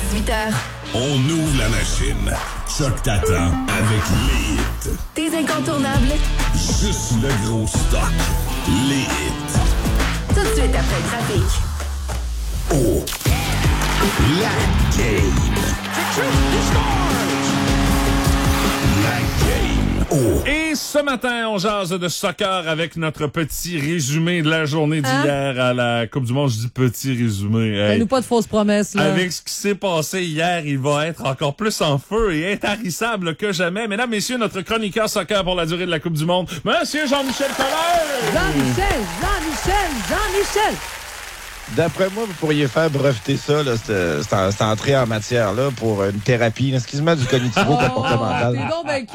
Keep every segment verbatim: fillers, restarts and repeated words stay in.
dix-huit heures. On ouvre la machine. Choc t'attend avec les hits. Tes incontournables. Juste le gros stock. Les hits. Tout de suite après le trafic. Oh. La game. La game. Oh. Et ce matin, on jase de soccer avec notre petit résumé de la journée d'hier à la Coupe du Monde. Je dis petit résumé. Hey. Fais-nous pas de fausses promesses, là. Avec ce qui s'est passé hier, il va être encore plus en feu et intarissable que jamais. Mesdames, messieurs, notre chroniqueur soccer pour la durée de la Coupe du Monde, Monsieur Jean-Michel Collin! Jean-Michel, Jean-Michel, Jean-Michel! D'après moi, vous pourriez faire breveter ça, là, cette, cette, cette entrée en matière-là, pour une thérapie, excuse-moi, du cognitivo-comportemental. T'es donc ben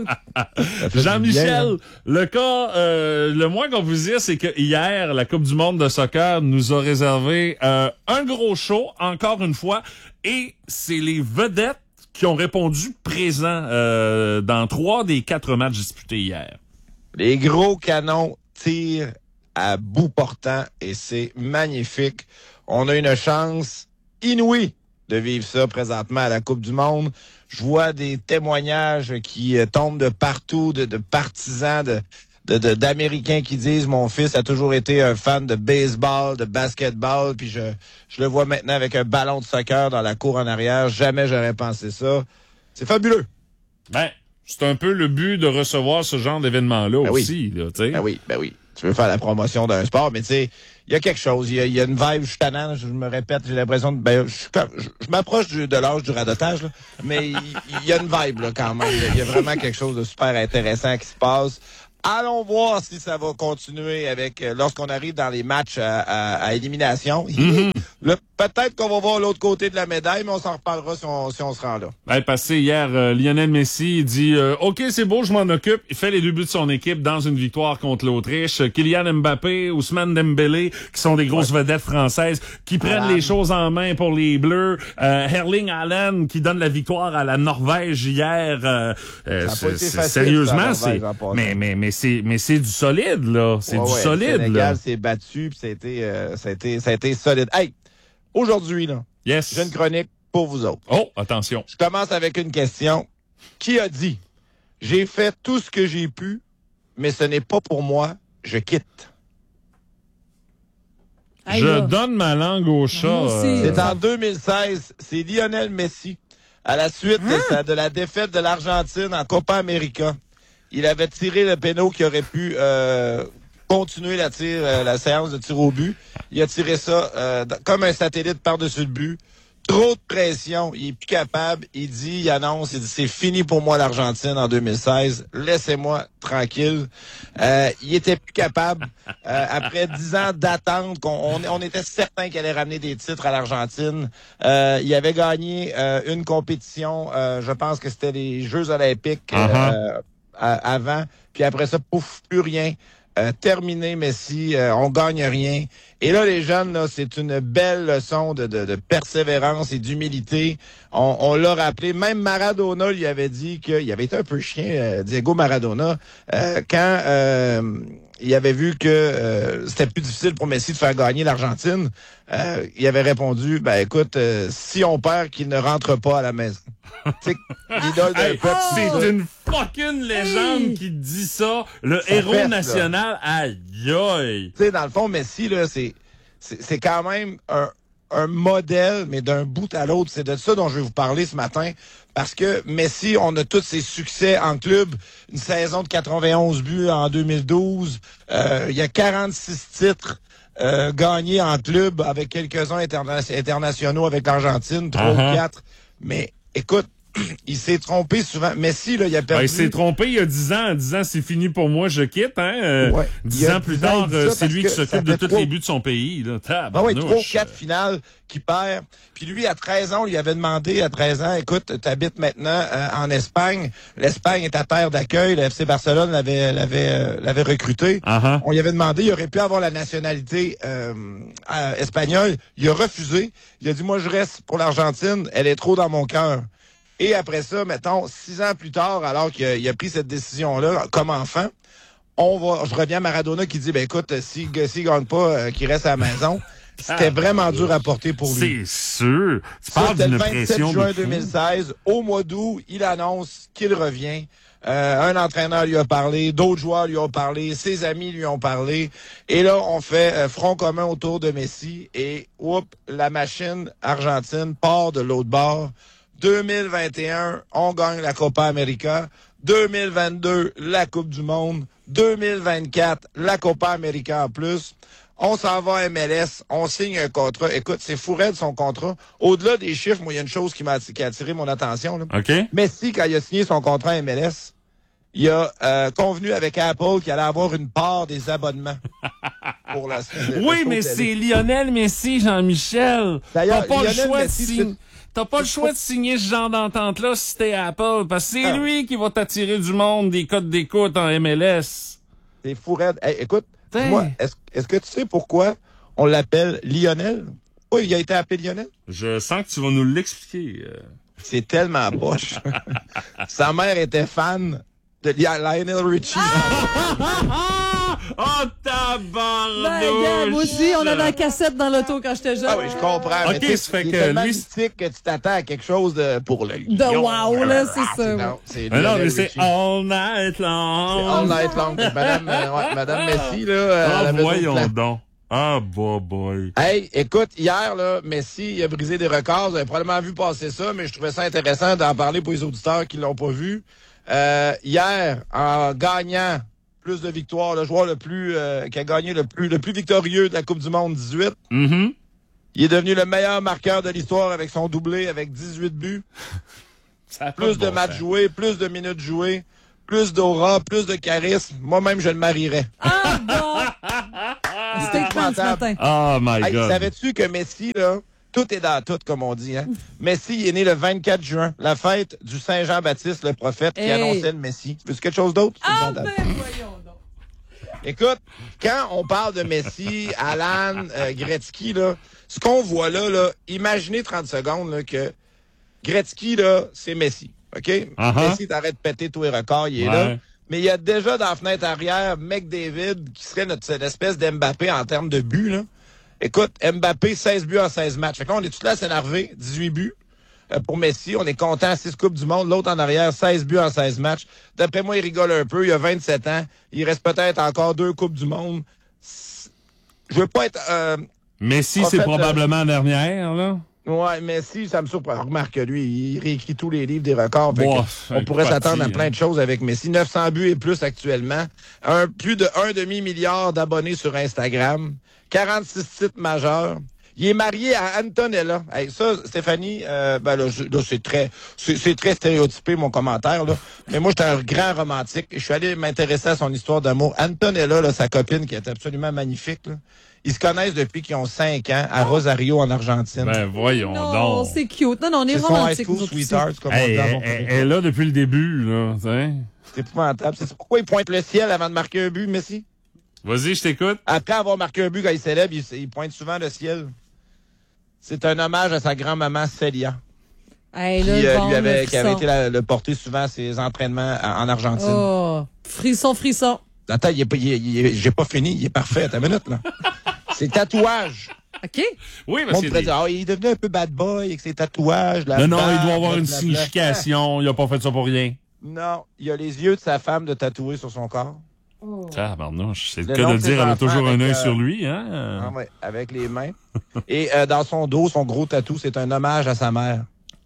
cute! Jean-Michel, bien, le cas, euh, le moins qu'on vous dire, c'est que hier, la Coupe du Monde de soccer nous a réservé euh, un gros show, encore une fois, et c'est les vedettes qui ont répondu présents euh, dans trois des quatre matchs disputés hier. Les gros canons tirent à bout portant et c'est magnifique. On a une chance inouïe de vivre ça présentement à la Coupe du Monde. Je vois des témoignages qui euh, tombent de partout, de, de partisans, de, de, de, d'Américains qui disent « Mon fils a toujours été un fan de baseball, de basketball, puis je, je le vois maintenant avec un ballon de soccer dans la cour en arrière. Jamais j'aurais pensé ça. » C'est fabuleux. Ben, c'est un peu le but de recevoir ce genre d'événement-là ben aussi. Oui. Là, tu sais. Ben oui, ben oui. Tu veux faire la promotion d'un sport, mais tu sais, il y a quelque chose. Il y, y a une vibe, je suis tannant, je me répète, j'ai l'impression de... Ben, je, je, je m'approche du, de l'âge du radotage, là, mais il y, y a une vibe là, quand même. Il y a vraiment quelque chose de super intéressant qui se passe. Allons voir si ça va continuer avec euh, lorsqu'on arrive dans les matchs à, à, à élimination. Mm-hmm. Là, peut-être qu'on va voir l'autre côté de la médaille, mais on s'en reparlera si on, si on se rend là. Ben, passé hier, euh, Lionel Messi il dit euh, « OK, c'est beau, je m'en occupe ». Il fait les deux buts de son équipe dans une victoire contre l'Autriche. Kylian Mbappé, Ousmane Dembélé, qui sont des grosses ouais. vedettes françaises, qui prennent Alan. les choses en main pour les Bleus. Euh, Erling Haaland, qui donne la victoire à la Norvège hier. Euh, euh, c'est, c'est, facile, sérieusement, c'est... Mais, mais, mais c'est mais c'est du solide, là. C'est ouais, du ouais, solide, le Sénégal là. s'est battu, puis ça a été, euh, ça a été, ça a été solide. Hey, aujourd'hui, là, yes. j'ai une chronique pour vous autres. Oh, attention. Je commence avec une question. Qui a dit « J'ai fait tout ce que j'ai pu, mais ce n'est pas pour moi, je quitte. » Je là. donne ma langue au chat. Euh... C'est en deux mille seize. C'est Lionel Messi. À la suite hein? de, sa, de la défaite de l'Argentine en Copa América. Il avait tiré le péno qui aurait pu euh, continuer la, tire, euh, la séance de tir au but. Il a tiré ça euh, comme un satellite par-dessus le but. Trop de pression. Il est plus capable. Il dit, il annonce, il dit, c'est fini pour moi l'Argentine en deux mille seize. Laissez-moi tranquille. Euh, il était plus capable. Euh, après dix ans d'attente, qu'on, on, on était certain qu'il allait ramener des titres à l'Argentine. Euh, il avait gagné euh, une compétition. Euh, je pense que c'était les Jeux olympiques. Uh-huh. Euh, avant, puis après ça, pouf, plus rien. Euh, terminé, Messi, euh, on gagne rien. Et là, les jeunes, là, c'est une belle leçon de, de, de persévérance et d'humilité. On, on l'a rappelé. Même Maradona lui avait dit qu'il avait été un peu chien, euh, Diego Maradona, euh, quand euh, il avait vu que euh, c'était plus difficile pour Messi de faire gagner l'Argentine. Euh, il avait répondu, ben écoute, euh, si on perd, qu'il ne rentre pas à la maison. Tu sais, l'idole d'un hey, peuple. C'est une fucking légende hey. qui dit ça. Le ça héros fait, national, aïe aïe. Tu sais, dans le fond, Messi, là, c'est, c'est, c'est quand même un, un modèle, mais d'un bout à l'autre. C'est de ça dont je vais vous parler ce matin. Parce que Messi, on a tous ses succès en club. Une saison de quatre-vingt-onze buts en deux mille douze. Euh, il y a quarante-six titres. Euh, gagnés en club avec quelques-uns interna- internationaux avec l'Argentine, trois ou quatre. Mais écoute, il s'est trompé souvent. Messi, là, il a perdu... Ben, il s'est trompé il y a dix ans en disant « c'est fini pour moi, je quitte hein? ». Euh, ouais. Dix ans plus tard, euh, c'est lui qui s'occupe de tous les buts de son pays. Là. Ah oui, trois ou quatre finales qui perd. Puis lui, à treize ans, on lui avait demandé, à treize ans, écoute, t'habites maintenant euh, en Espagne. L'Espagne est ta terre d'accueil. Le F C Barcelone l'avait, l'avait, euh, l'avait recruté. Uh-huh. On lui avait demandé, il aurait pu avoir la nationalité euh, euh, espagnole. Il a refusé. Il a dit, moi, je reste pour l'Argentine. Elle est trop dans mon cœur. Et après ça, mettons, six ans plus tard, alors qu'il a, il a pris cette décision-là comme enfant, on va, je reviens à Maradona qui dit, ben écoute, s'il si, si gagne pas, euh, qu'il reste à la maison. C'était vraiment dur à porter pour lui. C'est sûr. Tu Ça, parles c'était d'une le vingt-sept pression juin de fou. deux mille seize. Au mois d'août, il annonce qu'il revient. Euh, un entraîneur lui a parlé, d'autres joueurs lui ont parlé, ses amis lui ont parlé. Et là, on fait euh, front commun autour de Messi. Et, oups, la machine argentine part de l'autre bord. deux mille vingt et un, on gagne la Copa América. deux mille vingt-deux, la Coupe du Monde. deux mille vingt-quatre, la Copa América en plus. On s'en va à M L S, on signe un contrat. Écoute, c'est fou raide son contrat. Au-delà des chiffres, moi, il y a une chose qui m'a qui a attiré mon attention. Là. OK. Messi, quand il a signé son contrat à M L S, il a euh, convenu avec Apple qu'il allait avoir une part des abonnements. Pour la Oui, mais c'est Lionel Messi, Jean-Michel. T'as D'ailleurs, pas le Lionel choix de Messi, signer. c'est- T'as pas le choix de signer ce genre d'entente-là si t'es Apple, parce que c'est Ah. lui qui va t'attirer du monde des codes d'écoute en M L S. C'est fou raide. Hey, écoute, T'sais. moi, est-ce est-ce que tu sais pourquoi on l'appelle Lionel? Oui, il a été appelé Lionel. Je sens que tu vas nous l'expliquer. euh. C'est tellement poche. Sa mère était fan de Lionel Richie. Oh, tabarnouche! Ben, gars, moi aussi, on avait la cassette dans l'auto quand j'étais jeune. Ah oui, je comprends. Ok, mais tu sais, ça fait il est que tellement lui- mythique que tu t'attends à quelque chose de pour le De lion. wow, là, c'est Ah, ça. non, c'est Mais non, Lionel mais c'est Richie. All Night Long. C'est All Night Long. Madame, euh, ouais, Madame Messi, là, euh, Ah, elle avait voyons d'autres plans. donc. Ah, boy, boy. Hey, écoute, hier, là, Messi, il a brisé des records. Vous avez probablement vu passer ça, mais je trouvais ça intéressant d'en parler pour les auditeurs qui l'ont pas vu. Euh, hier, en gagnant plus de victoires, le joueur le plus, euh, qui a gagné le plus, le plus victorieux de la Coupe du Monde dix-huit, Mhm. il est devenu le meilleur marqueur de l'histoire avec son doublé, avec dix-huit buts. Ça a pas Plus de bon matchs sens. joués, plus de minutes jouées, plus d'aura, plus de charisme. Moi-même, je le marierais. Ah, bon! Statement ce matin. Oh my Hey, God. savais-tu que Messi, là, tout est dans tout, comme on dit, hein? Messi il est né le vingt-quatre juin, la fête du Saint-Jean-Baptiste, le prophète, qui Hey. annonçait le Messie. Veux-tu quelque chose d'autre? C'est Ah, bon, ben, Dan. voyons donc. Écoute, quand on parle de Messi, Alan, euh, Gretzky, là, ce qu'on voit là, là, imaginez trente secondes là, que Gretzky, là, c'est Messi. OK? Uh-huh. Messi t'arrête de péter tous les records, il est Ouais. là. Mais il y a déjà dans la fenêtre arrière McDavid, qui serait notre cette espèce d'Mbappé en termes de buts. Là. Écoute, Mbappé, seize buts en seize matchs. Fait que là, on est tous là à s'énerver, dix-huit buts. Euh, pour Messi, on est content, six Coupes du Monde. L'autre en arrière, seize buts en seize matchs. D'après moi, il rigole un peu. Il a vingt-sept ans. Il reste peut-être encore deux Coupes du Monde. C'est- Je veux pas être... Euh, Messi, En c'est fait, probablement la dernière, là. ouais, Messi, ça me surprend. Remarque que lui, il réécrit tous les livres des records. Fait Bon, que on un pourrait petit, s'attendre à hein. plein de choses avec Messi. neuf cents buts et plus actuellement. Un, plus de un demi-milliard d'abonnés sur Instagram. quarante-six titres majeurs. Il est marié à Antonella. Hey, ça, Stéphanie, euh, ben là, je- là, c'est très, c'est, c'est très stéréotypé mon commentaire là. Mais moi, j'étais un grand romantique. Je suis allé m'intéresser à son histoire d'amour. Antonella, là, sa copine, qui est absolument magnifique. Là. Ils se connaissent depuis qu'ils ont cinq ans à Rosario en Argentine. Ben, voyons Non, donc. c'est cute. Non, non, on est c'est son high romantique. school nous autres aussi. sweetheart, comme on Hey, dit dans elle, mon elle- pays. elle est là depuis le début, là. t'sais. C'est épouvantable. C'est pourquoi il pointe le ciel avant de marquer un but, Messi? Vas-y, je t'écoute. Après avoir marqué un but quand il célèbre, il, il pointe souvent le ciel. C'est un hommage à sa grand-maman Célia, Hey, qui, là, euh, bon, lui avait, le qui avait frisson. été la- le porter souvent à ses entraînements en en Argentine. Oh, frisson, frisson. Attends, il est pas, il est- il est- j'ai pas fini, il est parfait. Attends une minute, là. Ses tatouages. OK? Oui, Le parce monde que. pourrait dire, ah, il est devenu un peu bad boy avec ses tatouages. la Non, non, il barbe, doit avoir une blablabla. signification. Il a pas fait ça pour rien. Non, il a les yeux de sa femme de tatouer sur son corps. Tabarnouche. C'est le Le cas nom de de ses dire, elle a enfants toujours un avec, œil euh, sur lui, hein? Ah ouais, avec les mains. Et euh, dans son dos, son gros tatou, c'est un hommage à sa mère.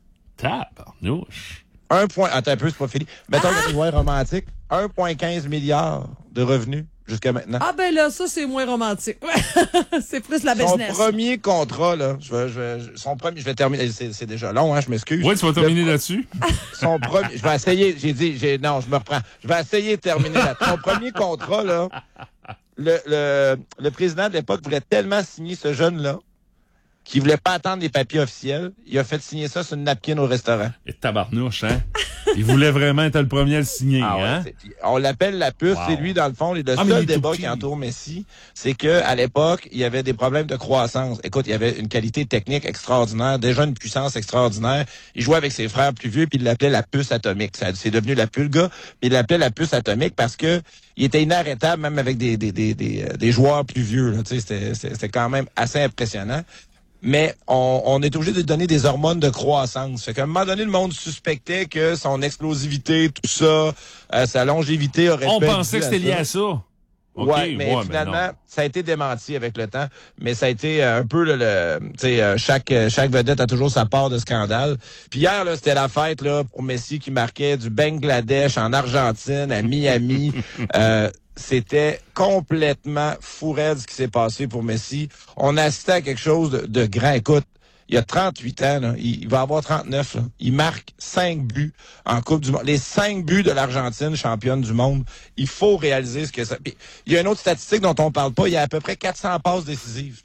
Tabarnouche. Un point. Attends un peu, c'est pas fini. Mettons que tu vois romantique. un virgule quinze milliard de revenus jusqu'à maintenant. Ah, ben là, ça, c'est moins romantique. Ouais. C'est plus la Son business. premier contrat, là, je vais, je vais, je- son premier, je vais terminer, c'est, c'est déjà long, hein, je m'excuse. Ouais, tu vas terminer là-dessus? Son premier, je vais essayer, j'ai dit, j'ai, non, je me reprends. Je vais essayer de terminer là. Son premier contrat, là, le, le, le président de l'époque voulait tellement signer ce jeune-là qui voulait pas attendre les papiers officiels. Il a fait signer ça sur une napkin au restaurant. Et tabarnouche, hein? Il voulait vraiment être le premier à le signer, Ah ouais, hein? c'est- puis on l'appelle la puce. Wow. C'est lui, dans le fond, le Ah, mais il est seul tout débat petit. qui entoure Messi, c'est que à l'époque, il y avait des problèmes de croissance. Écoute, il y avait une qualité technique extraordinaire, déjà une puissance extraordinaire. Il jouait avec ses frères plus vieux, puis il l'appelait la puce atomique. Ça, c'est devenu la pulga, mais il l'appelait la puce atomique parce que il était inarrêtable, même avec des des des des, euh, des joueurs plus vieux. Là, tu sais, c'était c'était c'était quand même assez impressionnant. Mais on, on est obligé de lui donner des hormones de croissance. Fait qu'à un moment donné, le monde suspectait que son explosivité, tout ça, euh, sa longévité aurait On pu être pensait que due à c'était lié ça. à ça. OK, Ouais, mais ouais, finalement, non. ça a été démenti avec le temps. Mais ça a été euh, un peu le, le tu sais, euh, chaque euh, chaque vedette a toujours sa part de scandale. Puis hier là, c'était la fête là pour Messi qui marquait du Bangladesh en Argentine à Miami. euh, C'était complètement fou raide ce qui s'est passé pour Messi. On a assisté à quelque chose de, de grand. Écoute, il a trente-huit ans, là. Il, il va avoir trente-neuf. Là. Il marque cinq buts en Coupe du Monde. Les cinq buts de l'Argentine, championne du monde. Il faut réaliser ce que ça... Puis, il y a une autre statistique dont on parle pas. Il y a à peu près quatre cents passes décisives.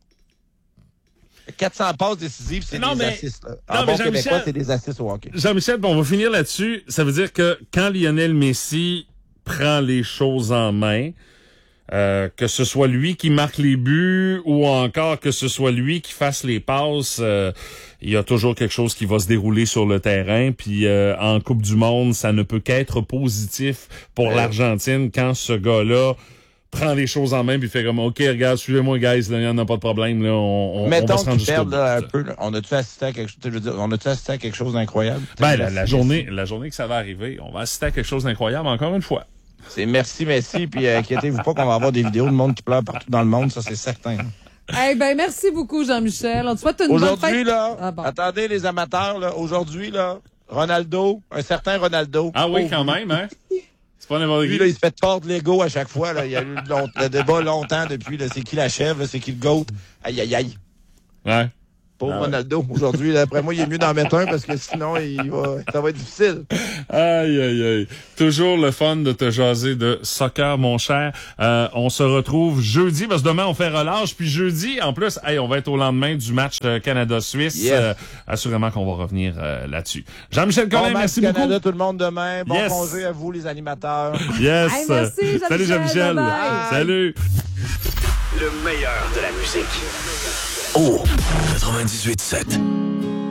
quatre cents passes décisives, c'est Non, des mais- assists. Là. non, En mais bon Jean-Michel- québécois, c'est des assists au hockey. Jean-Michel, bon, on va finir là-dessus. Ça veut dire que quand Lionel Messi prend les choses en main, euh, que ce soit lui qui marque les buts ou encore que ce soit lui qui fasse les passes, euh, il y a toujours quelque chose qui va se dérouler sur le terrain. Puis euh, en Coupe du Monde, ça ne peut qu'être positif pour Ouais. l'Argentine quand ce gars-là prend les choses en main puis fait comme OK, regarde, suivez-moi guys, là, il n'y en a pas de problème, là, on, on, on va Mettons se rendre qu'ils jusqu'au perdent bout. là, un peu. Là. On a-tu assisté à quelque chose? Je veux dire, on a-tu assisté à quelque chose d'incroyable? Ben, la, la journée, la journée que ça va arriver, on va assister à quelque chose d'incroyable encore une fois. C'est merci Messi, puis euh, inquiétez-vous pas qu'on va avoir des vidéos de monde qui pleure partout dans le monde, ça c'est certain. Eh ben, merci beaucoup, Jean-Michel. On te souhaite une bonne Aujourd'hui, fête. là, Ah bon. attendez les amateurs, là, aujourd'hui, là, Ronaldo, un certain Ronaldo. Ah oui, pauvre quand lui. même, hein? C'est pas n'importe Lui, qui. là, il se fait tordre l'ego à chaque fois. Là. Il y a eu long- le débat longtemps depuis. Là, c'est qui la chèvre, là, c'est qui le GOAT. Aïe, aïe, aïe. Ouais. Pauvre Ah ouais. Ronaldo. Aujourd'hui, d'après moi, il est mieux d'en mettre un parce que sinon, il va, ça va être difficile. Aïe, aïe, aïe. Toujours le fun de te jaser de soccer, mon cher. Euh, on se retrouve jeudi, parce que demain, on fait relâche. Puis jeudi, en plus, hey, on va être au lendemain du match euh, Canada-Suisse. Yes. Euh, assurément qu'on va revenir euh, là-dessus. Jean-Michel Bon Collin, match merci Canada, beaucoup. tout le monde demain. Bon Yes. congé à vous, les animateurs. Yes. Hey, merci, Jean-Michel. Salut, Jean-Michel. Bye-bye. Salut. Le meilleur de la musique. Oh, quatre-vingt-dix-huit sept.